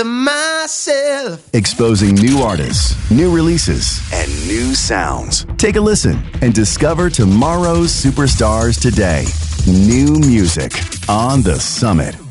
myself. Exposing new artists, new releases, and new sounds. Take a listen and discover tomorrow's superstars today. New music on The Summit.